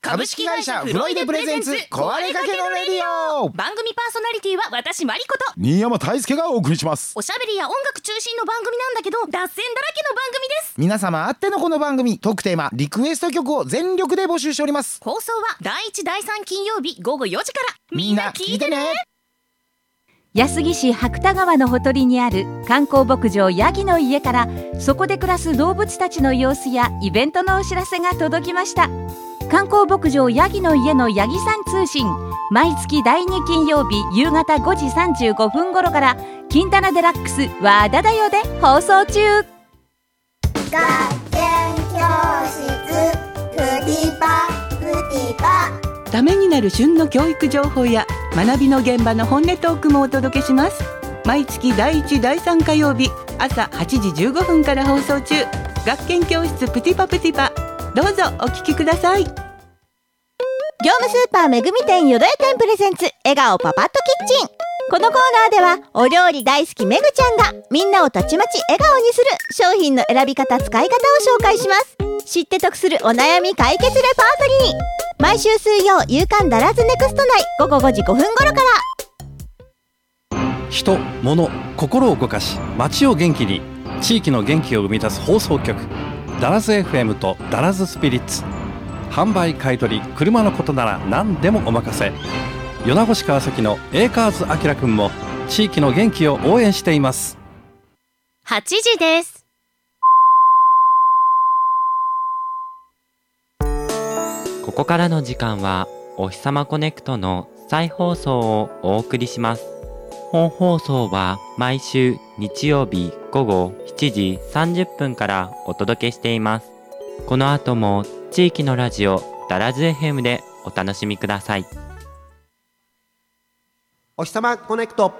株式会社フロイデプレゼンツ壊れかけのレディオ。 番組パーソナリティは私マリコと新山大輔がお送りします。 おしゃべりや音楽中心の番組なんだけど脱線だらけの番組です。 皆様あってのこの番組、トークテーマリクエスト曲を全力で募集しております。 放送は第1第3金曜日午後4時から。 みんな聞いてね。 安来市白田川のほとりにある観光牧場ヤギの家から、そこで暮らす動物たちの様子やイベントのお知らせが届きました。観光牧場ヤギの家のヤギさん通信、毎月第2金曜日夕方5時35分頃から金棚デラックスわーだだよで放送中。 学研教室プティパプティパ。 ためになる旬の教育情報や学びの現場の本音トークもお届けします。毎月第1第3火曜日朝8時15分から放送中。学研教室プティパプティパ、どうぞお聞きください。 業務スーパーめぐみ店よどや店プレゼンツ笑顔パパッとキッチン。このコーナーではお料理大好きめぐちゃんがみんなをたちまち笑顔にする商品の選び方使い方を紹介します。知って得するお悩み解決レパートリー。毎週水曜夕刊ダラズネクスト内午後5時5分頃から。 人、物、心を動かし街を元気に、地域の元気を生み出す放送局ダラズ FM とダラズスピリッツ。販売買取車のことなら何でもお任せ。米子市川崎のエーカーズあきらくんも地域の元気を応援しています。 8時です。 ここからの時間はおひさまコネクトの再放送をお送りします。本放送は毎週日曜日午後7時30分からお届けしています。この後も地域のラジオダラズ FM でお楽しみください。 おひさまコネクト。